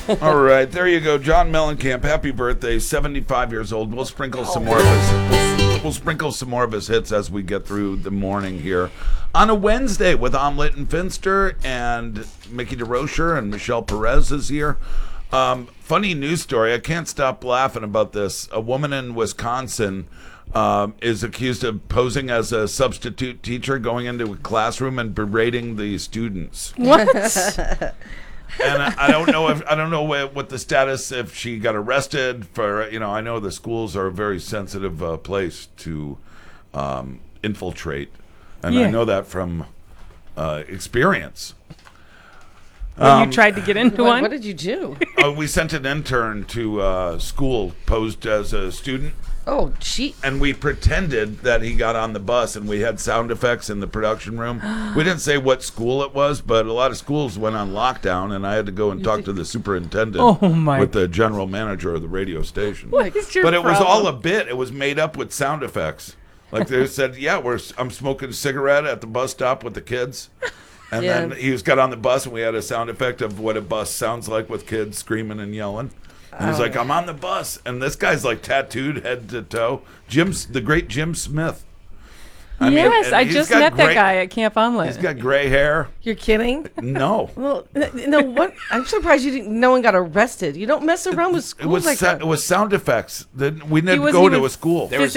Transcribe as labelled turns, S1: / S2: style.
S1: All right, there you go, John Mellencamp. Happy birthday, 75 years old. We'll sprinkle some more of his. We'll sprinkle some more of his hits as we get through the morning here on a Wednesday with Omelette and Finster and Mickey DeRocher and Michelle Perez is here. Funny news story. I can't stop laughing about this. A woman in Wisconsin is accused of posing as a substitute teacher, going into a classroom and berating the students.
S2: What?
S1: And I don't know what the status, if she got arrested for, I know the schools are a very sensitive place to infiltrate. And I know that from experience.
S2: You tried to get into one?
S3: What did you do?
S1: We sent an intern to school, posed as a student.
S3: Oh, gee.
S1: And we pretended that he got on the bus, and we had sound effects in the production room. We didn't say what school it was, but a lot of schools went on lockdown, and I had to go and talk to the superintendent with the general manager of the radio station.
S2: What is your
S1: But it was
S2: problem?
S1: all a bit. It was made up with sound effects. Like they said, I'm smoking a cigarette at the bus stop with the kids. And then he got on the bus, and we had a sound effect of what a bus sounds like with kids screaming and yelling. And he's like, I'm on the bus. And this guy's like tattooed head to toe. The great Jim Smith.
S2: I just met that guy at Camp Omelette.
S1: He's got gray hair.
S3: You're kidding?
S1: No.
S3: Well, no. What? I'm surprised no one got arrested. You don't mess around with schools like that.
S1: It was sound effects. We didn't
S2: wasn't
S1: go to
S2: even
S1: a school.
S4: There was